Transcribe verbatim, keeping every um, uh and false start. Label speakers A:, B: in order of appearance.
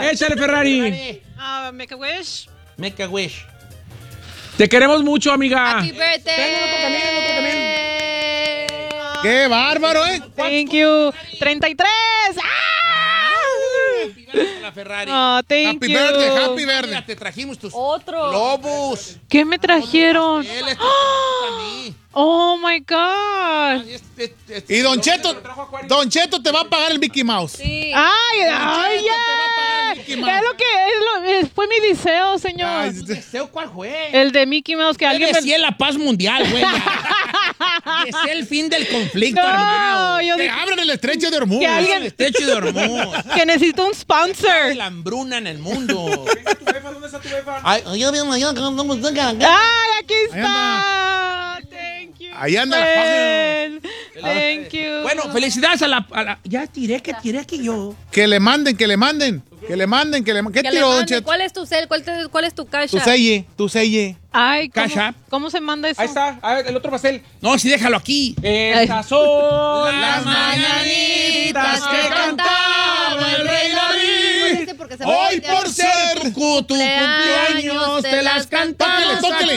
A: Échale, Ferrari.
B: Uh, make a wish.
C: Make a wish.
A: Te queremos mucho, amiga.
D: Happy birthday.
A: Tengo otro también, otro también.
E: ¡Qué bárbaro, eh!
B: Thank you. treinta y tres. ¡Ah!
C: La Ferrari.
B: Oh, thank
E: Happy
B: you.
E: birthday, happy
C: Mira,
E: birthday.
C: te trajimos tus
D: Otro.
C: globos.
B: ¿Qué me trajeron?
C: Él es a mí.
B: Oh my God.
C: Este- este- este-
E: Y Don Cheto, Don Cheto te va a pagar el Mickey Mouse.
D: Sí.
B: Ay,
E: Cheto
B: ay,
E: te va a pagar el
B: ya.
E: Mickey Mouse.
B: Es lo que es lo, es- fue mi deseo, señor.
E: Ay,
C: ¿Deseo cuál fue?
B: El de Mickey Mouse, que alguien me...
C: Deseé la paz mundial, güey. Deseé el fin del conflicto
B: No,
C: armado.
B: yo
E: Te
B: dije
E: abren el estrecho de Hormuz.
B: que alguien-
C: El estrecho de Hormuz.
B: que necesito un sponsor.
C: La hambruna en el mundo.
A: ¿Dónde está tu jefa?
C: Ay, yo mismo, yo no me toca.
B: Ay, aquí
E: Ahí
B: está. Thank you.
E: Ahí anda la
B: friend. Thank you.
C: Bueno, felicidades a la, a la- Ya tiré que tiré que yo.
E: Que le manden, que le manden. Que le manden, que le manden. ¿Qué
D: Que le
E: tiró, Don
D: mande.
E: Cheto?
D: ¿Cuál es tu cel? ¿Cuál, te- cuál es tu cash
E: Tu
D: app?
E: selle, tu selle.
B: Ay, ¿cómo,
C: Cash App.
B: ¿cómo se manda eso?
A: Ahí está. A ver, el otro pastel.
C: No, sí, déjalo aquí.
A: Estas son
C: Las mañanitas que
A: cantaba el rey David.
D: Porque se va a
E: Hoy
D: voltear.
E: por ser
C: Tu, tu cumpleaños te las cantamos.
E: Tóquele, tóquele.